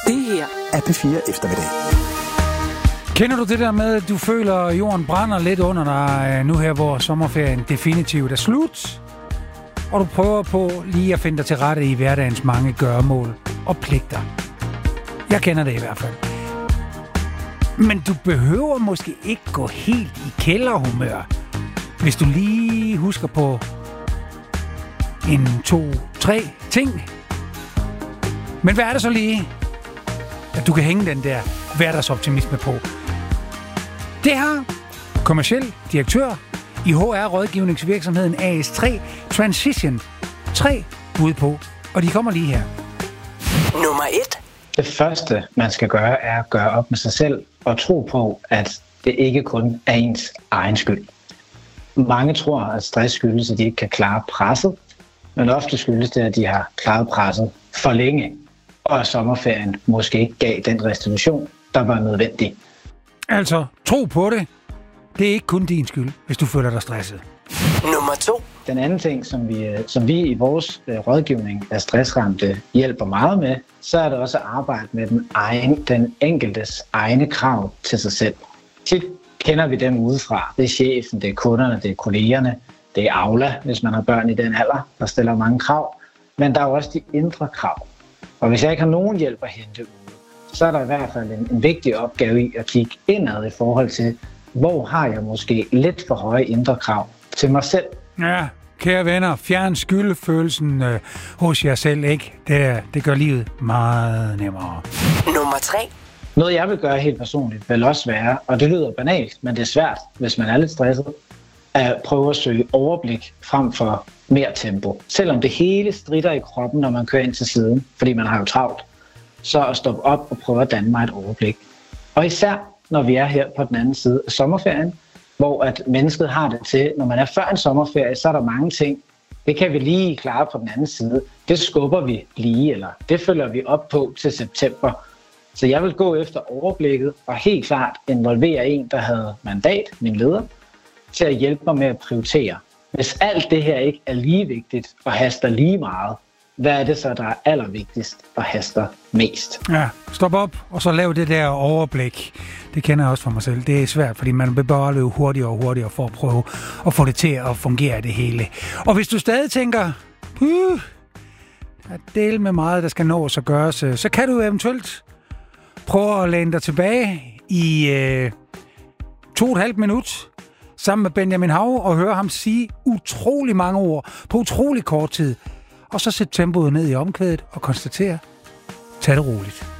Det her er P4 Eftermiddag. Kender du det der med, at du føler, at jorden brænder lidt under dig nu her, hvor sommerferien definitivt er slut? Og du prøver på lige at finde dig til rette i hverdagens mange gøremål og pligter. Jeg kender det i hvert fald. Men du behøver måske ikke gå helt i kælderhumør, hvis du lige husker på 1, 2, 3 ting. Men hvad er det så lige, at du kan hænge den der hverdagsoptimisme på? Det har kommerciel direktør i HR-rådgivningsvirksomheden AS3 Transition 3 bud på, og de kommer lige her. Nummer 1. Det første, man skal gøre, er at gøre op med sig selv og tro på, at det ikke kun er ens egen skyld. Mange tror, at stress skyldes, at de ikke kan klare presset, men ofte skyldes det, at de har klaret presset for længe, og at sommerferien måske ikke gav den restitution, der var nødvendig. Altså, tro på det. Det er ikke kun din skyld, hvis du føler dig stresset. Nummer 2. Den anden ting, som vi i vores rådgivning af stressramte hjælper meget med, så er det også at arbejde med den enkeltes egne krav til sig selv. Tit kender vi dem udefra. Det er chefen, det er kunderne, det er kollegerne, det er Aula, hvis man har børn i den alder, der stiller mange krav. Men der er også de indre krav. Og hvis jeg ikke har nogen hjælp at hente ude, så er der i hvert fald en vigtig opgave i at kigge indad i forhold til, hvor har jeg måske lidt for høje indre krav til mig selv. Ja, kære venner, fjern skyldfølelsen hos jer selv, ikke? Det gør livet meget nemmere. Nummer 3. Noget jeg vil gøre helt personligt vil også være, og det lyder banalt, men det er svært, hvis man er lidt stresset, at prøve at søge overblik frem for mere tempo. Selvom det hele stritter i kroppen, når man kører ind til siden, fordi man har jo travlt, så at stoppe op og prøve at danne mig et overblik. Og især når vi er her på den anden side af sommerferien, hvor at mennesket har det til, når man er før en sommerferie, så er der mange ting. Det kan vi lige klare på den anden side. Det skubber vi lige, eller det følger vi op på til september. Så jeg vil gå efter overblikket og helt klart involvere en, der havde mandat, min leder, til at hjælpe mig med at prioritere. Hvis alt det her ikke er lige vigtigt og haster lige meget, hvad er det så, der er allervigtigst og haster mest? Ja, stop op, og så lav det der overblik. Det kender jeg også for mig selv. Det er svært, fordi man vil bare løbe hurtigere og hurtigere for at prøve at få det til at fungere det hele. Og hvis du stadig tænker, at dele med meget, der skal nås og gøres, så kan du eventuelt prøve at læne dig tilbage i 2,5 minut sammen med Benjamin Hav og høre ham sige utrolig mange ord på utrolig kort tid. Og så sæt tempoet ned i omkvædet og konstatere, tag det roligt.